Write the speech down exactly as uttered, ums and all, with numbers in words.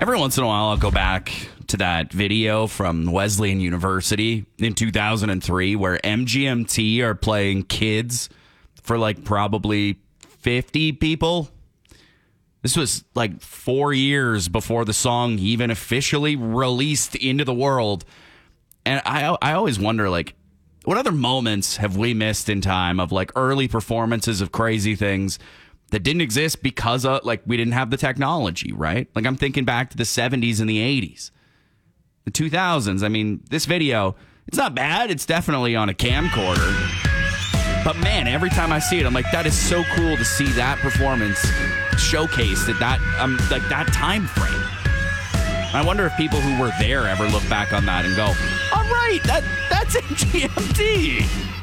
Every once in a while, I'll go back to that video from Wesleyan University in two thousand three where M G M T are playing Kids for like probably fifty people. This was like four years before the song even officially released into the world. And I I always wonder, like, what other moments have we missed in time of like early performances of crazy things that didn't exist because of, like, we didn't have the technology, right? Like, I'm thinking back to the seventies and the eighties. The two thousands, I mean, this video, it's not bad. It's definitely on a camcorder. But man, every time I see it, I'm like, that is so cool to see that performance showcased at that, um, like that time frame. I wonder if people who were there ever look back on that and go, all right, that, that's M G M T.